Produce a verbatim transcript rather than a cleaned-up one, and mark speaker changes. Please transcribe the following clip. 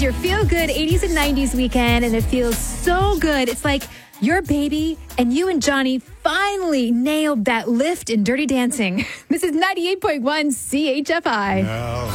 Speaker 1: is your feel-good eighties and nineties weekend, and it feels so good. It's like your baby and you and Johnny finally nailed that lift in Dirty Dancing. This is ninety-eight point one C H F I.
Speaker 2: No.